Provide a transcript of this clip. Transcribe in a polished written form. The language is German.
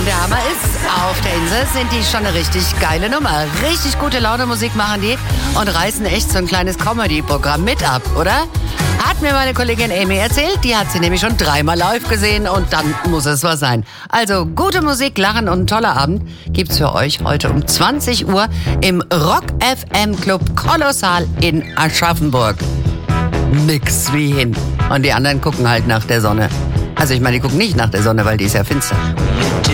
und der Hammer ist, auf der Insel sind die schon eine richtig geile Nummer. Richtig gute Laune Musik machen die und reißen echt so ein kleines Comedy-Programm mit ab, oder? Hat mir meine Kollegin Amy erzählt, die hat sie nämlich schon 3-mal live gesehen und dann muss es was sein. Also gute Musik, Lachen und ein toller Abend gibt's für euch heute um 20 Uhr im Rock FM Club Kolossal in Aschaffenburg. Nix wie hin. Und die anderen gucken halt nach der Sonne. Also ich meine, die gucken nicht nach der Sonne, weil die ist ja finster.